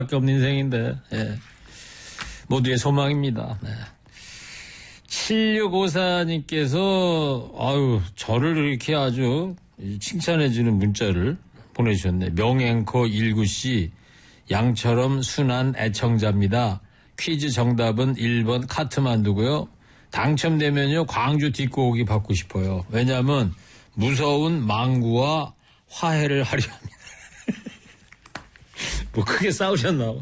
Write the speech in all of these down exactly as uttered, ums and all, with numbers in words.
없는 인생인데, 예. 모두의 소망입니다. 네. 칠육오사님께서, 아유, 저를 이렇게 아주 칭찬해주는 문자를 보내주셨네. 명앵커 일구씨, 양처럼 순한 애청자입니다. 퀴즈 정답은 일 번 카트만두고요. 당첨되면요, 광주 뒷고기 받고 싶어요. 왜냐하면 무서운 망구와 화해를 하려 합니다. 뭐 크게 싸우셨나 봐.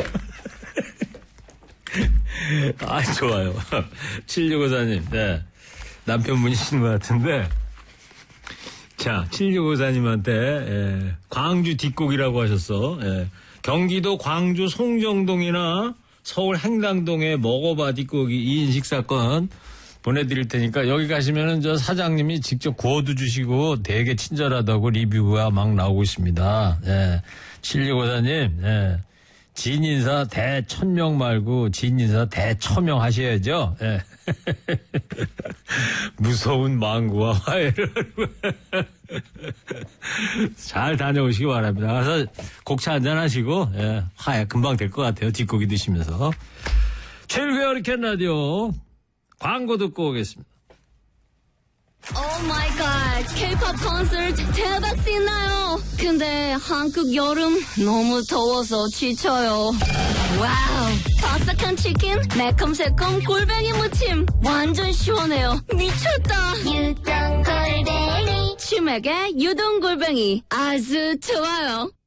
아, 좋아요. 칠육오사님, 네. 남편분이신 것 같은데. 자, 칠육오사님한테, 예, 광주 뒷곡이라고 하셨어. 예, 경기도 광주 송정동이나 서울 행당동에 먹어봐 뒷곡이 이 인 식사권 보내드릴 테니까 여기 가시면은 저 사장님이 직접 구워도 주시고 되게 친절하다고 리뷰가 막 나오고 있습니다. 예, 칠육오사님, 예. 진인사 대천명 말고 진인사 대처명 하셔야죠. 예. 무서운 망구와 화해를 잘 다녀오시기 바랍니다. 가서 곡차 한잔 하시고, 예, 화해 금방 될 것 같아요. 뒷고기 드시면서. 최일구의 허리케인 라디오 광고 듣고 오겠습니다. 오 마이 갓, K-팝 콘서트 대박 신나요. 근데 한국 여름 너무 더워서 지쳐요. 와우, 바삭한 치킨, 매콤새콤 골뱅이 무침 완전 시원해요. 미쳤다. 유동 골뱅이 치맥의 유동 골뱅이 아주 좋아요.